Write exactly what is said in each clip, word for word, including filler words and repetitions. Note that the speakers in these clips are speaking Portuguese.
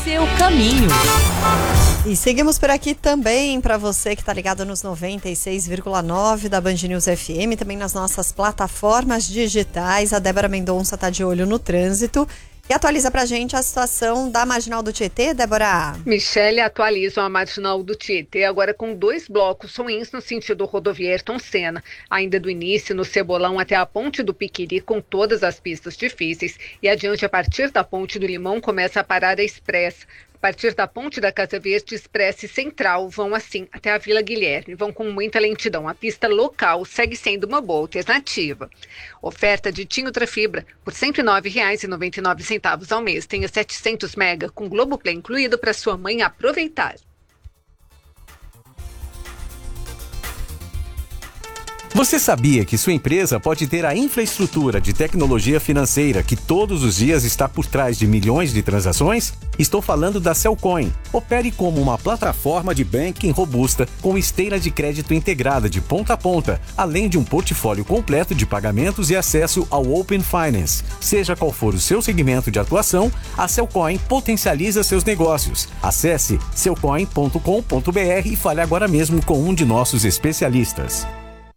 seu caminho. E seguimos por aqui também para você que está ligado nos noventa e seis vírgula nove da Band News F M, também nas nossas plataformas digitais. A Débora Mendonça está de olho no trânsito e atualiza pra gente a situação da Marginal do Tietê, Débora. Michele, atualizam a Marginal do Tietê agora com dois blocos ruins no sentido rodoviário Ayrton Senna, ainda do início no Cebolão até a Ponte do Piquiri com todas as pistas difíceis e adiante a partir da Ponte do Limão começa a parada expressa. A partir da Ponte da Casa Verde, Expressa e Central vão assim até a Vila Guilherme, vão com muita lentidão. A pista local segue sendo uma boa alternativa. Oferta de TIM Ultrafibra por cento e nove reais e noventa e nove centavos ao mês. Tenha setecentos mega com Globoplay incluído para sua mãe aproveitar. Você sabia que sua empresa pode ter a infraestrutura de tecnologia financeira que todos os dias está por trás de milhões de transações? Estou falando da Cellcoin. Opere como uma plataforma de banking robusta com esteira de crédito integrada de ponta a ponta, além de um portfólio completo de pagamentos e acesso ao Open Finance. Seja qual for o seu segmento de atuação, a Cellcoin potencializa seus negócios. Acesse cellcoin ponto com ponto b r e fale agora mesmo com um de nossos especialistas.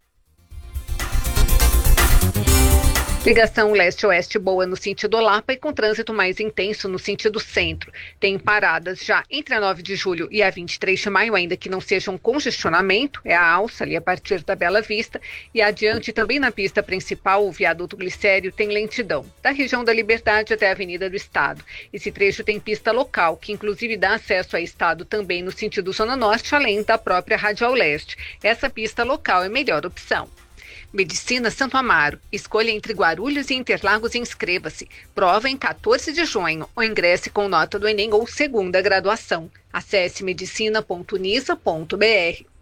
Ligação leste-oeste boa no sentido Lapa e com trânsito mais intenso no sentido centro. Tem paradas já entre a nove de julho e a vinte e três de maio, ainda que não seja um congestionamento, é a alça ali a partir da Bela Vista. E adiante também na pista principal, o viaduto Glicério tem lentidão, da região da Liberdade até a Avenida do Estado. Esse trecho tem pista local, que inclusive dá acesso a Estado também no sentido Zona Norte, além da própria Radial Leste. Essa pista local é a melhor opção. Medicina Santo Amaro. Escolha entre Guarulhos e Interlagos e inscreva-se. Prova em quatorze de junho ou ingresse com nota do Enem ou segunda graduação. Acesse medicina ponto unisa ponto b r.